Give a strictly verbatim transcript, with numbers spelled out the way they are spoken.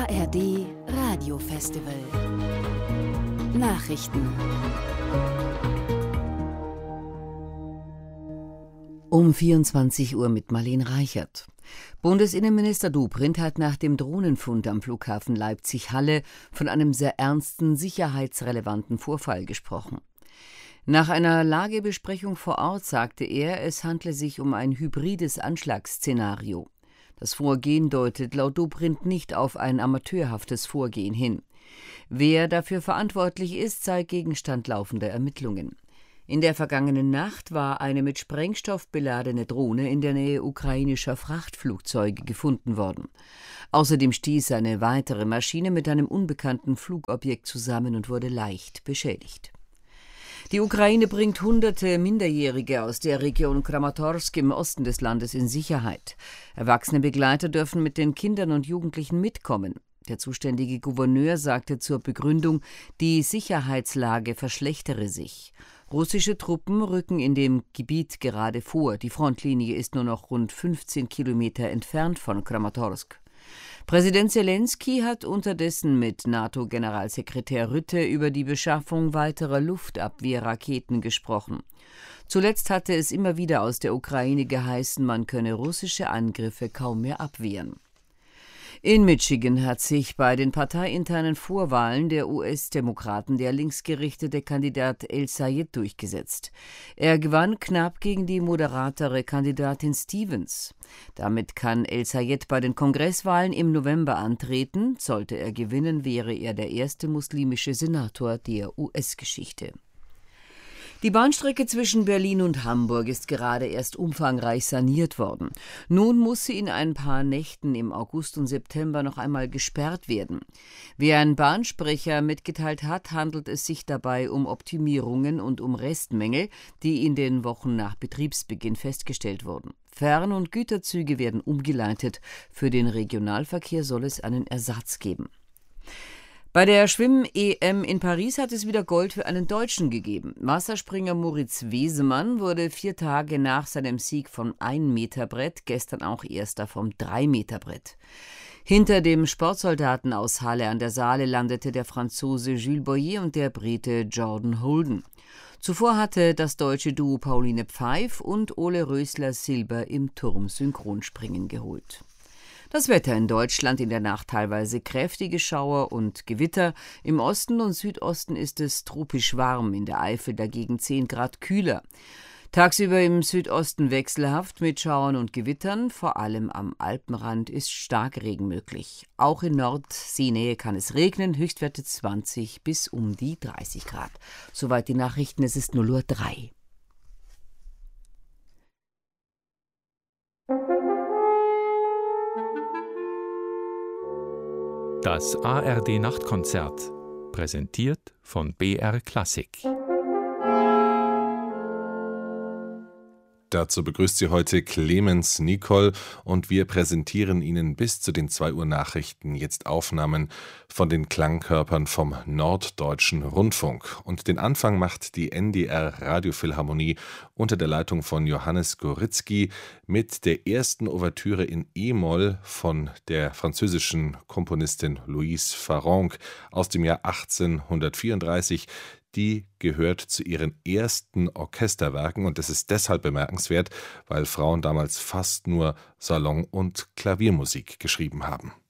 A R D Radiofestival. Nachrichten. Um vierundzwanzig Uhr mit Marlene Reichert. Bundesinnenminister Dobrindt hat nach dem Drohnenfund am Flughafen Leipzig-Halle von einem sehr ernsten, sicherheitsrelevanten Vorfall gesprochen. Nach einer Lagebesprechung vor Ort sagte er, es handle sich um ein hybrides Anschlagsszenario. Das Vorgehen deutet laut Dobrindt nicht auf ein amateurhaftes Vorgehen hin. Wer dafür verantwortlich ist, sei Gegenstand laufender Ermittlungen. In der vergangenen Nacht war eine mit Sprengstoff beladene Drohne in der Nähe ukrainischer Frachtflugzeuge gefunden worden. Außerdem stieß eine weitere Maschine mit einem unbekannten Flugobjekt zusammen und wurde leicht beschädigt. Die Ukraine bringt hunderte Minderjährige aus der Region Kramatorsk im Osten des Landes in Sicherheit. Erwachsene Begleiter dürfen mit den Kindern und Jugendlichen mitkommen. Der zuständige Gouverneur sagte zur Begründung, die Sicherheitslage verschlechtere sich. Russische Truppen rücken in dem Gebiet gerade vor. Die Frontlinie ist nur noch rund fünfzehn Kilometer entfernt von Kramatorsk. Präsident Selenskyj hat unterdessen mit NATO-Generalsekretär Rutte über die Beschaffung weiterer Luftabwehrraketen gesprochen. Zuletzt hatte es immer wieder aus der Ukraine geheißen, man könne russische Angriffe kaum mehr abwehren. In Michigan hat sich bei den parteiinternen Vorwahlen der U S-Demokraten der linksgerichtete Kandidat El-Sayed durchgesetzt. Er gewann knapp gegen die moderatere Kandidatin Stevens. Damit kann El-Sayed bei den Kongresswahlen im November antreten. Sollte er gewinnen, wäre er der erste muslimische Senator der U S-Geschichte. Die Bahnstrecke zwischen Berlin und Hamburg ist gerade erst umfangreich saniert worden. Nun muss sie in ein paar Nächten im August und September noch einmal gesperrt werden. Wie ein Bahnsprecher mitgeteilt hat, handelt es sich dabei um Optimierungen und um Restmängel, die in den Wochen nach Betriebsbeginn festgestellt wurden. Fern- und Güterzüge werden umgeleitet. Für den Regionalverkehr soll es einen Ersatz geben. Bei der Schwimm-E M in Paris hat es wieder Gold für einen Deutschen gegeben. Wasserspringer Moritz Wesemann wurde vier Tage nach seinem Sieg vom ein-Meter-Brett gestern auch Erster vom drei-Meter-Brett. Hinter dem Sportsoldaten aus Halle an der Saale landete der Franzose Jules Boyer und der Brite Jordan Holden. Zuvor hatte das deutsche Duo Pauline Pfeif und Ole Rösler Silber im Turm-Synchronspringen geholt. Das Wetter in Deutschland: in der Nacht teilweise kräftige Schauer und Gewitter. Im Osten und Südosten ist es tropisch warm, in der Eifel dagegen zehn Grad kühler. Tagsüber im Südosten wechselhaft mit Schauern und Gewittern. Vor allem am Alpenrand ist Starkregen möglich. Auch in Nordseenähe kann es regnen, Höchstwerte zwanzig bis um die dreißig Grad. Soweit die Nachrichten, es ist null Uhr drei. Das A R D-Nachtkonzert, präsentiert von B R Klassik. Dazu begrüßt Sie heute Clemens Nicol und wir präsentieren Ihnen bis zu den zwei Uhr Nachrichten jetzt Aufnahmen von den Klangkörpern vom Norddeutschen Rundfunk. Und den Anfang macht die N D R Radiophilharmonie unter der Leitung von Johannes Goritzky mit der ersten Ouvertüre in E-Moll von der französischen Komponistin Louise Farrenc aus dem Jahr achtzehnhundertvierunddreißig. Die gehört zu ihren ersten Orchesterwerken und das ist deshalb bemerkenswert, weil Frauen damals fast nur Salon- und Klaviermusik geschrieben haben.